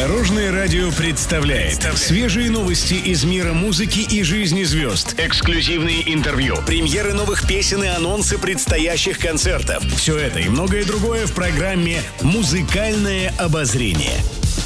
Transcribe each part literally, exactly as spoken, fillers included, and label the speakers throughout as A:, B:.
A: Дорожное радио представляет свежие новости из мира музыки и жизни звезд, эксклюзивные интервью, премьеры новых песен и анонсы предстоящих концертов. Все это и многое другое в программе «Музыкальное обозрение».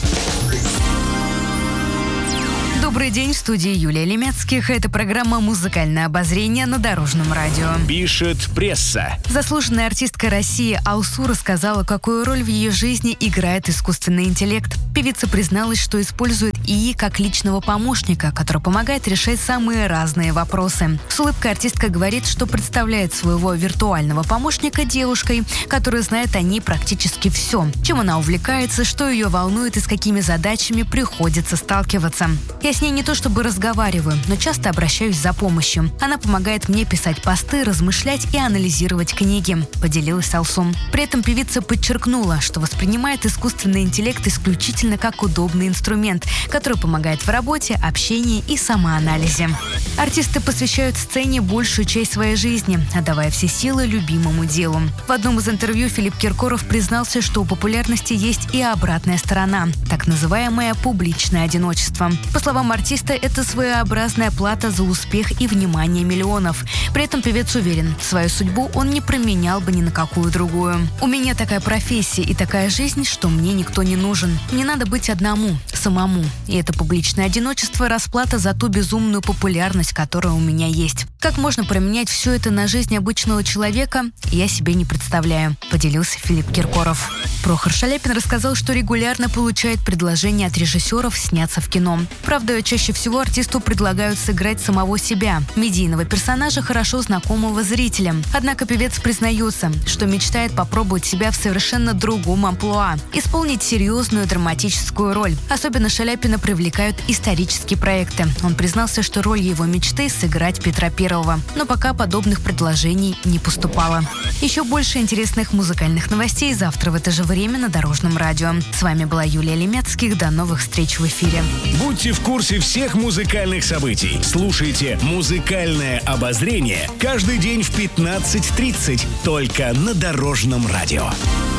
B: Добрый день, в студии Юлия Лемецких. Это программа «Музыкальное обозрение» на Дорожном радио.
A: Пишет пресса.
B: Заслуженная артистка России Алсу рассказала, какую роль в ее жизни играет искусственный интеллект. Певица призналась, что использует ИИ как личного помощника, который помогает решать самые разные вопросы. С улыбкой артистка говорит, что представляет своего виртуального помощника девушкой, которая знает о ней практически все. Чем она увлекается, что ее волнует и с какими задачами приходится сталкиваться. Я с ней не то чтобы разговариваю, но часто обращаюсь за помощью. Она помогает мне писать посты, размышлять и анализировать книги, поделилась Алсу. При этом певица подчеркнула, что воспринимает искусственный интеллект исключительно как удобный инструмент, который помогает в работе, общении и самоанализе. Артисты посвящают сцене большую часть своей жизни, отдавая все силы любимому делу. В одном из интервью Филипп Киркоров признался, что у популярности есть и обратная сторона, так называемое публичное одиночество. По словам артиста, это своеобразная плата за успех и внимание миллионов. При этом певец уверен, свою судьбу он не променял бы ни на какую другую. «У меня такая профессия и такая жизнь, что мне никто не нужен. Мне надо быть одному, самому. И это публичное одиночество – расплата за ту безумную популярность, которая у меня есть. Как можно променять все это на жизнь обычного человека, я себе не представляю», – поделился Филипп Киркоров. Прохор Шаляпин рассказал, что регулярно получает предложения от режиссеров сняться в кино. Правда, чаще всего артисту предлагают сыграть самого себя, медийного персонажа, хорошо знакомого зрителям. Однако певец признается, что мечтает попробовать себя в совершенно другом амплуа, исполнить серьезную драматическую роль. Особенно Шаляпина привлекают исторические проекты. Он признался, что роль его мечты – сыграть Петра Первого. Но пока подобных предложений не поступало. Еще больше интересных музыкальных новостей завтра в это же время на Дорожном радио. С вами была Юлия Лемецких. До новых встреч в эфире.
A: Будьте в курсе всех музыкальных событий. Слушайте «Музыкальное обозрение» каждый день в пятнадцать тридцать только на Дорожном радио.